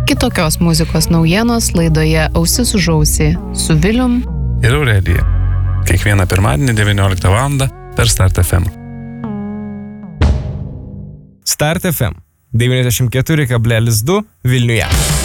Kitokios muzikos naujienos laidoje Ausis už ausį su Vilium ir Aurelija. Kiekvieną pirmadienį 19 val. Per Start FM. Start FM 94,2 Vilniuje.